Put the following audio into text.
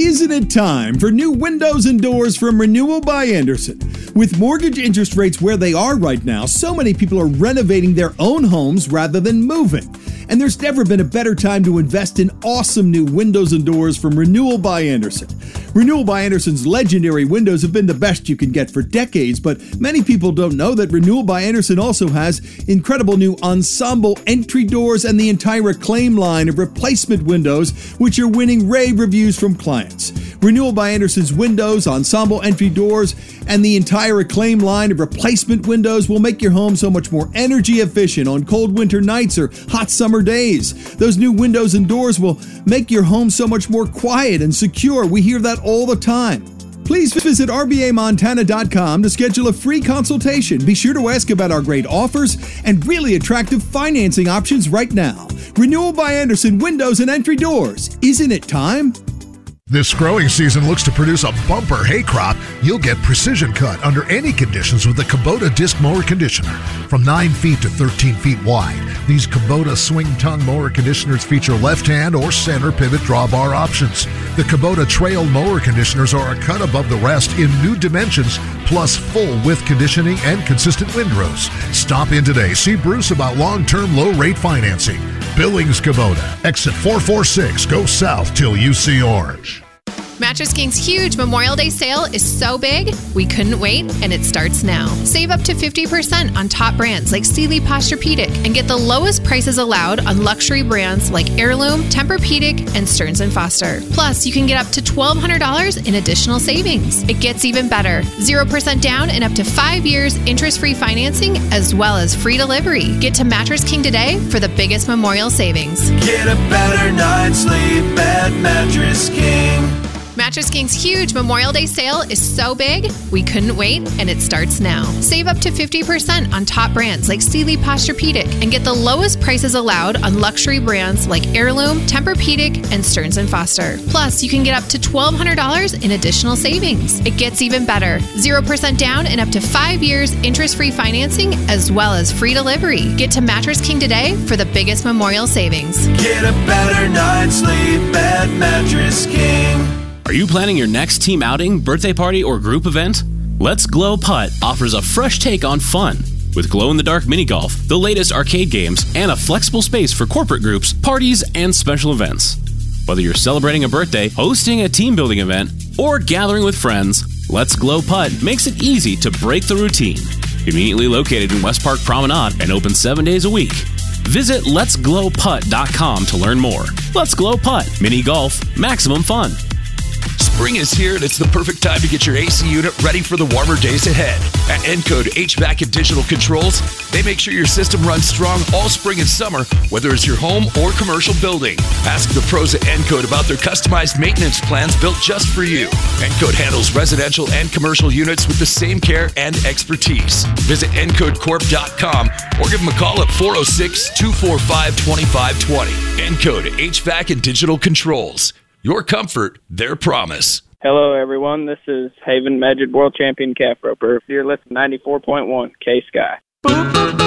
Isn't it time for new windows and doors from Renewal by Andersen? With mortgage interest rates where they are right now, so many people are renovating their own homes rather than moving. And there's never been a better time to invest in awesome new windows and doors from Renewal by Andersen. Renewal by Andersen's legendary windows have been the best you can get for decades, but many people don't know that Renewal by Andersen also has incredible new ensemble entry doors and the entire Acclaim line of replacement windows, which are winning rave reviews from clients. Renewal by Andersen's windows, ensemble entry doors, and the entire Acclaim line of replacement windows will make your home so much more energy efficient on cold winter nights or hot summer days. Those new windows and doors will make your home so much more quiet and secure. We hear that all the time. Please visit rbamontana.com to schedule a free consultation. Be sure to ask about our great offers and really attractive financing options right now. Renewal by Andersen Windows and Entry Doors. Isn't it time? This growing season looks to produce a bumper hay crop. You'll get precision cut under any conditions with the Kubota Disc Mower Conditioner. From 9 feet to 13 feet wide, these Kubota Swing Tongue Mower Conditioners feature left-hand or center pivot drawbar options. The Kubota Trail Mower Conditioners are a cut above the rest in new dimensions, plus full width conditioning and consistent windrows. Stop in today. See Bruce about long-term low-rate financing. Billings Kubota, exit 446. Go south till you see orange. Mattress King's huge Memorial Day sale is so big, we couldn't wait, and it starts now. Save up to 50% on top brands like Sealy Posturepedic and get the lowest prices allowed on luxury brands like Heirloom, Tempur-Pedic, and Stearns & Foster. Plus, you can get up to $1,200 in additional savings. It gets even better. 0% down and up to 5 years interest-free financing as well as free delivery. Get to Mattress King today for the biggest Memorial savings. Get a better night's sleep at Mattress King. Mattress King's huge Memorial Day sale is so big, we couldn't wait, and it starts now. Save up to 50% on top brands like Sealy Posturepedic and get the lowest prices allowed on luxury brands like Heirloom, Tempur-Pedic, and Stearns & Foster. Plus, you can get up to $1,200 in additional savings. It gets even better. 0% down and up to 5 years interest-free financing as well as free delivery. Get to Mattress King today for the biggest Memorial savings. Get a better night's sleep at Mattress King. Are you planning your next team outing, birthday party, or group event? Let's Glow Putt offers a fresh take on fun. With glow-in-the-dark mini golf, the latest arcade games, and a flexible space for corporate groups, parties, and special events. Whether you're celebrating a birthday, hosting a team-building event, or gathering with friends, Let's Glow Putt makes it easy to break the routine. Conveniently located in West Park Promenade and open 7 days a week. Visit letsglowputt.com to learn more. Let's Glow Putt. Mini golf, maximum fun. Spring is here, and it's the perfect time to get your AC unit ready for the warmer days ahead. At Encode HVAC and Digital Controls, they make sure your system runs strong all spring and summer, whether it's your home or commercial building. Ask the pros at Encode about their customized maintenance plans built just for you. Encode handles residential and commercial units with the same care and expertise. Visit EncodeCorp.com or give them a call at 406-245-2520. Encode HVAC and Digital Controls. Your comfort, their promise. Hello, everyone. This is Haven Majid World Champion Calf Roper. You're listening to 94.1 K-Sky.